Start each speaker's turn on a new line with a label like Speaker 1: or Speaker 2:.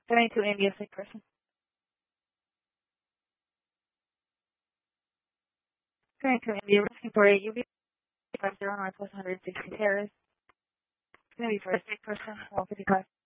Speaker 1: Going to India, sick person. Going to India, looking for a UB 50 Northwest 160 Terrace. It's going to be for a sick person, 155.